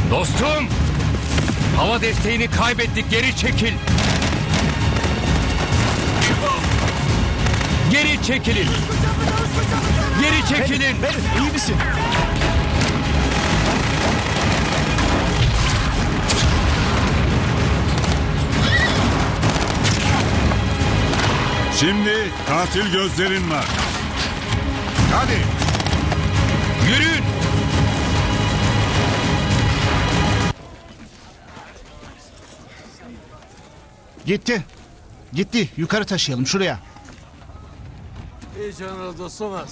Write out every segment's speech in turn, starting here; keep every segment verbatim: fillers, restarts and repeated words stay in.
Dostum! Hava desteğini kaybettik. Geri çekil. Geri çekilin. Geri çekilin. Bennett, iyi misin? Şimdi katil gözlerin var. Hadi. Yürüyün. Gitti. Gitti. Yukarı taşıyalım şuraya. ای جنرال دوستومس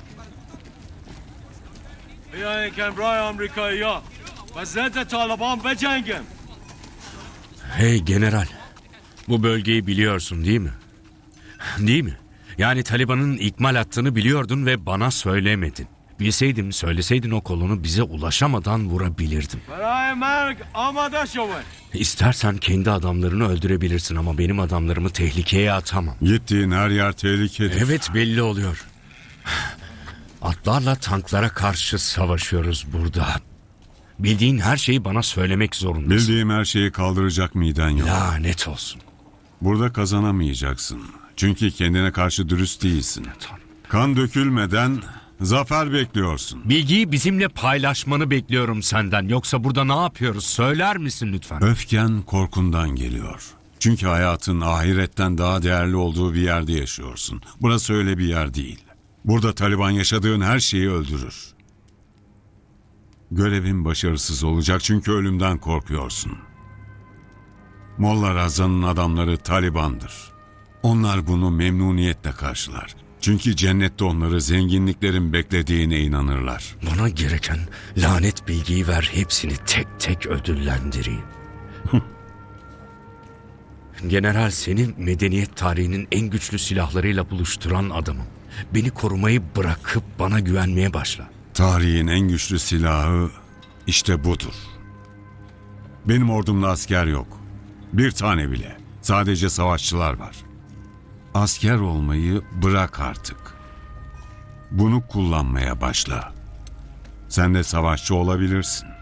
بیاین که برای آمریکایی ها و ضد طالبان بجنگیم. Hey general. Bu bölgeyi biliyorsun değil mi? Değil mi? Yani Taliban'ın ikmal attığını biliyordun ve bana söylemedin. Bilseydim, söyleseydin o kolunu bize ulaşamadan vurabilirdim. برای مرگ آماده شوید. İstersen kendi adamlarını öldürebilirsin ama benim adamlarımı tehlikeye atamam. Gittiğin her yer tehlikeli. Evet, belli oluyor. Atlarla tanklara karşı savaşıyoruz burada. Bildiğin her şeyi bana söylemek zorundasın. Bildiğim her şeyi kaldıracak miden yok. Lanet olsun. Burada kazanamayacaksın. Çünkü kendine karşı dürüst değilsin. Kan dökülmeden zafer bekliyorsun. Bilgiyi bizimle paylaşmanı bekliyorum senden. Yoksa burada ne yapıyoruz? Söyler misin lütfen? Öfken korkundan geliyor. Çünkü hayatın ahiretten daha değerli olduğu bir yerde yaşıyorsun. Burası öyle bir yer değil. Burada Taliban yaşadığın her şeyi öldürür. Görevin başarısız olacak çünkü ölümden korkuyorsun. Molla Razan'ın adamları Taliban'dır. Onlar bunu memnuniyetle karşılar. Çünkü cennette onları zenginliklerin beklediğine inanırlar. Bana gereken lanet bilgiyi ver. Hepsini tek tek ödüllendireyim. General, seni medeniyet tarihinin en güçlü silahlarıyla buluşturan adamım. Beni korumayı bırakıp bana güvenmeye başla. Tarihin en güçlü silahı işte budur. Benim ordumda asker yok. Bir tane bile. Sadece savaşçılar var. Asker olmayı bırak artık. Bunu kullanmaya başla. Sen de savaşçı olabilirsin.